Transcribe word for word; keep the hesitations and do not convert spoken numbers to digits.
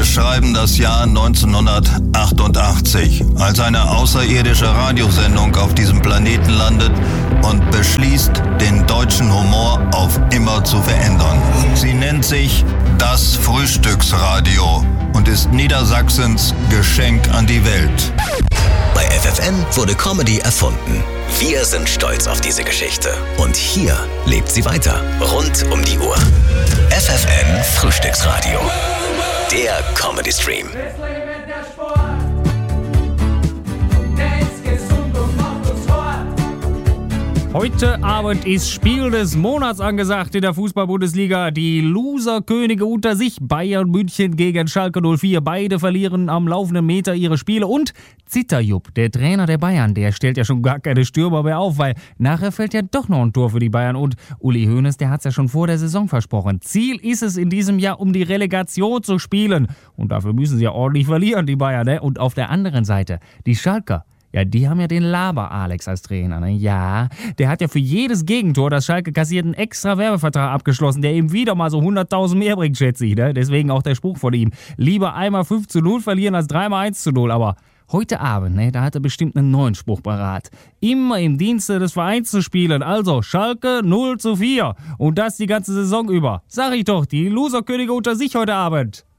beschreiben das Jahr neunzehnhundertachtundachtzig, als eine außerirdische Radiosendung auf diesem Planeten landet und beschließt, den deutschen Humor auf immer zu verändern. Sie nennt sich das Frühstücksradio und ist Niedersachsens Geschenk an die Welt. Bei F F N wurde Comedy erfunden. Wir sind stolz auf diese Geschichte. Und hier lebt sie weiter. Rund um die Uhr. F F N Frühstücksradio. Der Comedy Stream. Heute Abend ist Spiel des Monats angesagt in der Fußball-Bundesliga. Die Loser-Könige unter sich, Bayern München gegen Schalke null vier. Beide verlieren am laufenden Meter ihre Spiele. Und Zitterjupp, der Trainer der Bayern, der stellt ja schon gar keine Stürmer mehr auf, weil nachher fällt ja doch noch ein Tor für die Bayern. Und Uli Hoeneß, der hat es ja schon vor der Saison versprochen. Ziel ist es in diesem Jahr, um die Relegation zu spielen. Und dafür müssen sie ja ordentlich verlieren, die Bayern, ne? Und auf der anderen Seite, die Schalker. Ja, die haben ja den Laber-Alex als Trainer, ne? Ja, der hat ja für jedes Gegentor, das Schalke kassiert, einen extra Werbevertrag abgeschlossen, der ihm wieder mal so hunderttausend mehr bringt, schätze ich, ne? Deswegen auch der Spruch von ihm. Lieber einmal fünf zu null verlieren als dreimal eins zu null, aber heute Abend, ne, da hat er bestimmt einen neuen Spruch parat. Immer im Dienste des Vereins zu spielen, also Schalke null zu vier. Und das die ganze Saison über. Sag ich doch, die Loserkönige unter sich heute Abend.